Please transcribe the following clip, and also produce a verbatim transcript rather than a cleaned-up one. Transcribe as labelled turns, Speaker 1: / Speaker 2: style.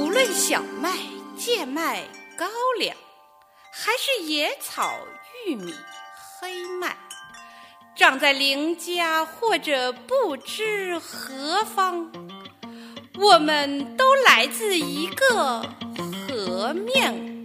Speaker 1: 无论小麦、贱麦、高粱，还是野草、玉米、黑麦，长在邻家或者不知何方，我们都来自一个河面